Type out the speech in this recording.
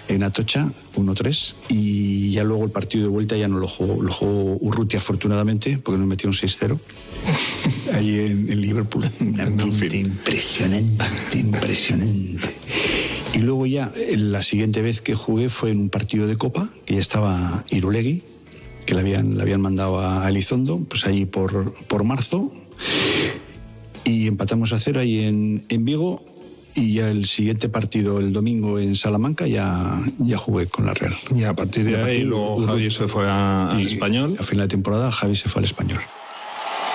en Atocha, 1-3, y ya luego el partido de vuelta ya no lo jugó Urrutia, afortunadamente, porque nos metió un 6-0 ahí en Liverpool. Un ambiente impresionante. Y luego ya, la siguiente vez que jugué fue en un partido de Copa, que ya estaba Irulegui, que le habían mandado a Elizondo, pues ahí por marzo, y empatamos a 0 ahí en Vigo. Y ya el siguiente partido, el domingo en Salamanca, ya jugué con la Real. Y a partir de ahí, luego Javi se fue al Español. A fin de la temporada, Javi se fue al Español.